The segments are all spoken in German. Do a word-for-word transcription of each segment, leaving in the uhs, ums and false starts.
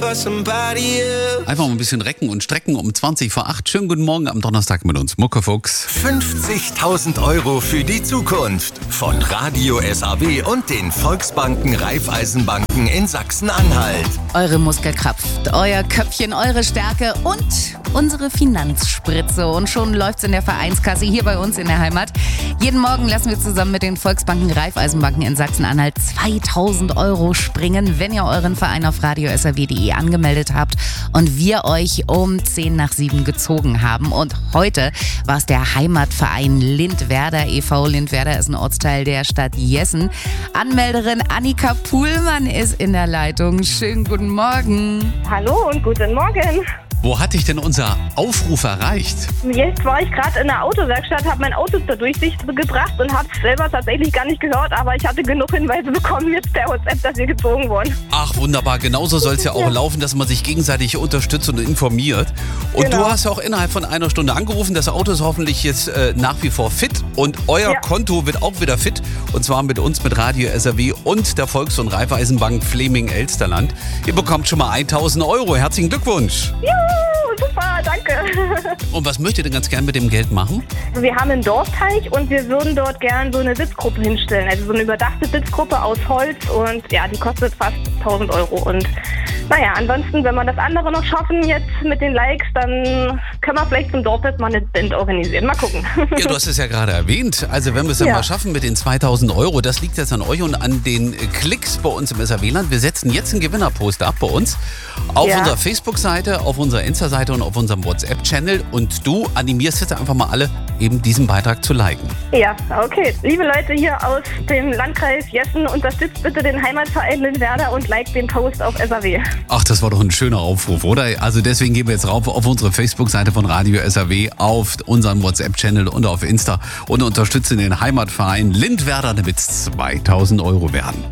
for somebody else. Einfach mal ein bisschen recken und strecken um zwanzig vor acht. Schönen guten Morgen am Donnerstag mit uns, Muckefuchs. fünfzigtausend Euro für die Zukunft von Radio S A W und den Volksbanken Raiffeisenbanken in Sachsen-Anhalt. Eure Muskelkraft, euer Köpfchen, eure Stärke und unsere Finanzspritze. Und schon läuft's in der Vereinskasse hier bei uns in der Heimat. Jeden Morgen lassen wir zusammen mit den Volksbanken Raiffeisenbanken in Sachsen-Anhalt zweitausend Euro springen, wenn ihr euren Verein auf radio s a w punkt d e angemeldet habt und wir euch um zehn nach sieben gezogen haben. Und heute war es der Heimatverein Lindwerder e V Lindwerder ist ein Ortsteil der Stadt Jessen. Anmelderin Annika Puhlmann ist in der Leitung. Schönen guten Morgen. Hallo und guten Morgen. Wo hat dich denn unser Aufruf erreicht? Jetzt war ich gerade in der Autowerkstatt, habe mein Auto zur Durchsicht gebracht und habe es selber tatsächlich gar nicht gehört, aber ich hatte genug Hinweise bekommen jetzt per WhatsApp, dass wir gezogen wurden. Ach, wunderbar. Genauso soll es ja auch laufen, dass man sich gegenseitig unterstützt und informiert. Und Genau. du hast ja auch innerhalb von einer Stunde angerufen. Das Auto ist hoffentlich jetzt äh, nach wie vor fit und euer Ja. Konto wird auch wieder fit. Und zwar mit uns, mit Radio S A W und der Volks- und Raiffeisenbank Fleming-Elsterland. Ihr bekommt schon mal tausend Euro. Herzlichen Glückwunsch. Juhu, super, danke. Und was möchtet ihr denn ganz gern mit dem Geld machen? Wir haben einen Dorfteich und wir würden dort gern so eine Sitzgruppe hinstellen. Also so eine überdachte Sitzgruppe aus Holz und ja, die kostet fast tausend Euro. Und naja, ansonsten, wenn wir das andere noch schaffen jetzt mit den Likes, dann können wir vielleicht zum Dorffest mal eine Band organisieren. Mal gucken. Ja, du hast es ja gerade erwähnt. Also wenn wir es dann Ja. mal schaffen mit den zweitausend Euro, das liegt jetzt an euch und an den Klicks bei uns im S A W-Land. Wir setzen jetzt einen Gewinnerposter ab bei uns auf Ja. unserer Facebook-Seite, auf unserer Insta-Seite und auf unserem WhatsApp-Channel. Und du animierst jetzt einfach mal alle, eben diesen Beitrag zu liken. Ja, okay. Liebe Leute hier aus dem Landkreis Jessen, unterstützt bitte den Heimatverein Lindwerder und liked den Post auf S A W. Ach, das war doch ein schöner Aufruf, oder? Also deswegen gehen wir jetzt rauf auf unsere Facebook-Seite von Radio S A W, auf unseren WhatsApp-Channel und auf Insta und unterstützen den Heimatverein Lindwerder, damit es zweitausend Euro werden.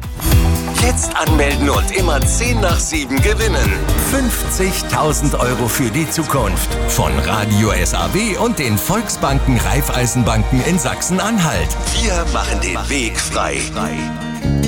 Jetzt anmelden und immer zehn nach sieben gewinnen. fünfzigtausend Euro für die Zukunft von Radio S A W und den Volksbanken Raiffeisenbanken in Sachsen-Anhalt. Wir machen den Weg frei.